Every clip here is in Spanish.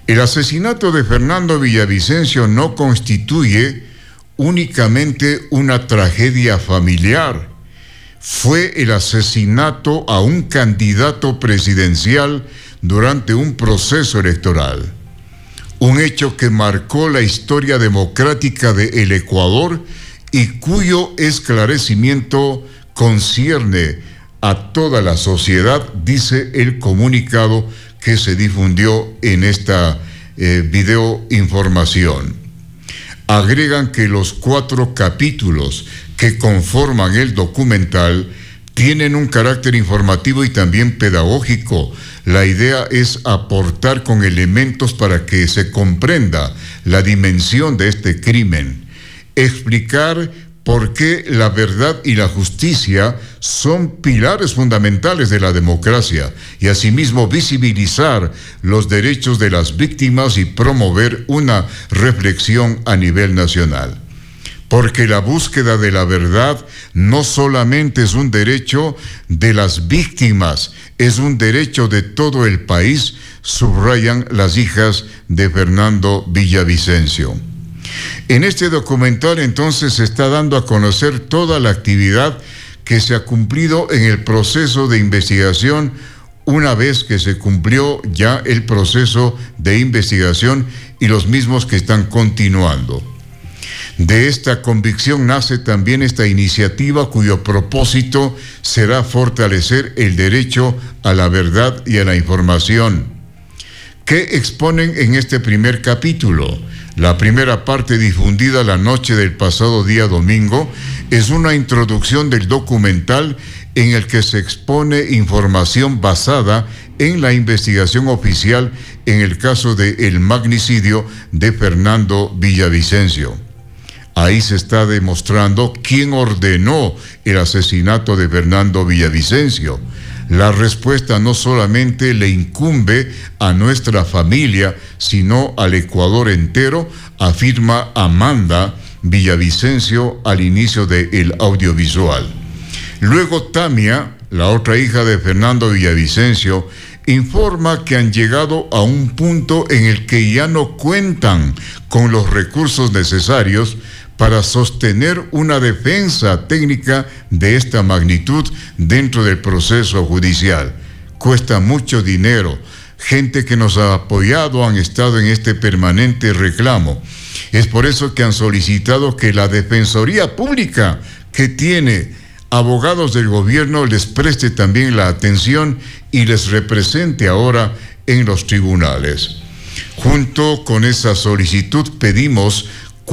El asesinato de Fernando Villavicencio no constituye únicamente una tragedia familiar. Fue el asesinato a un candidato presidencial durante un proceso electoral. Un hecho que marcó la historia democrática de el Ecuador y cuyo esclarecimiento concierne a toda la sociedad, dice el comunicado que se difundió en esta video información. Agregan que los 4 capítulos que conforman el documental tienen un carácter informativo y también pedagógico. La idea es aportar con elementos para que se comprenda la dimensión de este crimen, explicar por qué la verdad y la justicia son pilares fundamentales de la democracia y asimismo visibilizar los derechos de las víctimas y promover una reflexión a nivel nacional. Porque la búsqueda de la verdad no solamente es un derecho de las víctimas, es un derecho de todo el país, subrayan las hijas de Fernando Villavicencio. En este documental entonces se está dando a conocer toda la actividad que se ha cumplido en el proceso de investigación una vez que se cumplió ya el proceso de investigación y los mismos que están continuando. De esta convicción nace también esta iniciativa cuyo propósito será fortalecer el derecho a la verdad y a la información. ¿Qué exponen en este primer capítulo? La primera parte, difundida la noche del pasado día domingo, es una introducción del documental en el que se expone información basada en la investigación oficial en el caso del magnicidio de Fernando Villavicencio. Ahí se está demostrando quién ordenó el asesinato de Fernando Villavicencio. La respuesta no solamente le incumbe a nuestra familia, sino al Ecuador entero, afirma Amanda Villavicencio al inicio del audiovisual. Luego Tamia, la otra hija de Fernando Villavicencio, informa que han llegado a un punto en el que ya no cuentan con los recursos necesarios para sostener una defensa técnica de esta magnitud dentro del proceso judicial. Cuesta mucho dinero. Gente que nos ha apoyado han estado en este permanente reclamo. Es por eso que han solicitado que la Defensoría Pública, que tiene abogados del gobierno, les preste también la atención y les represente ahora en los tribunales. Junto con esa solicitud pedimos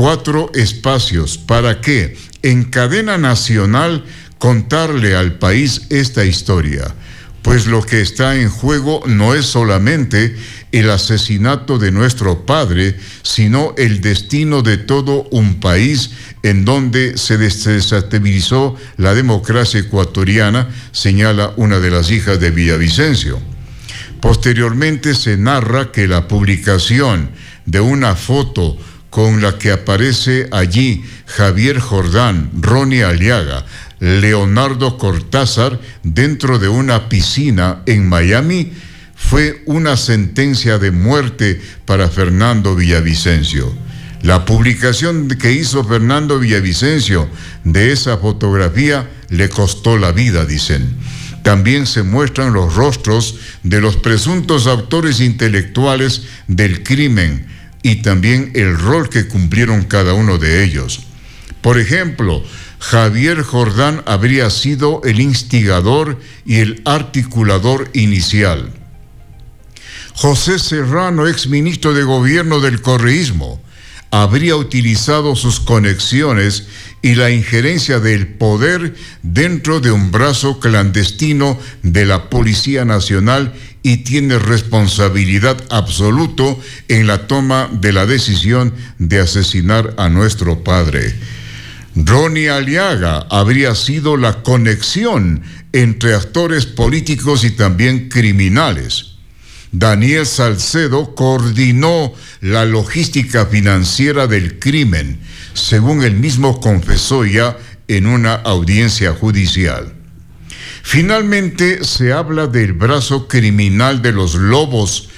4 espacios para que en cadena nacional contarle al país esta historia, pues lo que está en juego no es solamente el asesinato de nuestro padre, sino el destino de todo un país en donde se desestabilizó la democracia ecuatoriana, señala una de las hijas de Villavicencio. Posteriormente se narra que la publicación de una foto con la que aparece allí Javier Jordán, Ronnie Aliaga, Leonardo Cortázar dentro de una piscina en Miami, fue una sentencia de muerte para Fernando Villavicencio. La publicación que hizo Fernando Villavicencio de esa fotografía le costó la vida, dicen. También se muestran los rostros de los presuntos autores intelectuales del crimen y también el rol que cumplieron cada uno de ellos. Por ejemplo, Javier Jordán habría sido el instigador y el articulador inicial. José Serrano, exministro de Gobierno del correísmo, habría utilizado sus conexiones y la injerencia del poder dentro de un brazo clandestino de la Policía Nacional y tiene responsabilidad absoluta en la toma de la decisión de asesinar a nuestro padre. Ronnie Aliaga habría sido la conexión entre actores políticos y también criminales. Daniel Salcedo coordinó la logística financiera del crimen, según él mismo confesó ya en una audiencia judicial. Finalmente se habla del brazo criminal de los Lobos,